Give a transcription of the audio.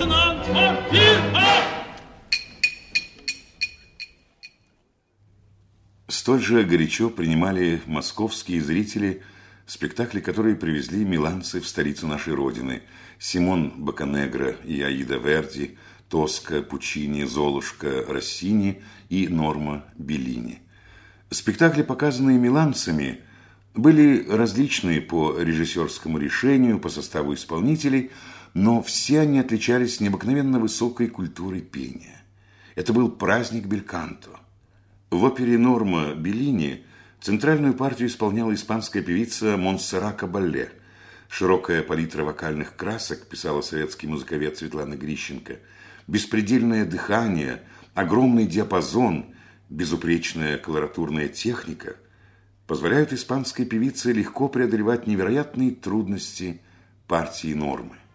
Столь же горячо принимали московские зрители спектакли, которые привезли миланцы в столицу нашей Родины. Симон Бокканегро и Аида Верди, Тоска, Пуччини, Золушка, Россини и Норма Беллини. Спектакли, показанные миланцами, были различные по режиссерскому решению, по составу исполнителей, но все они отличались необыкновенно высокой культурой пения. Это был праздник бельканто. В опере «Норма Беллини» центральную партию исполняла испанская певица Монсеррат Кабалле. Широкая палитра вокальных красок, писала советский музыковед Светлана Грищенко, беспредельное дыхание, огромный диапазон, безупречная колоратурная техника позволяют испанской певице легко преодолевать невероятные трудности партии «Нормы».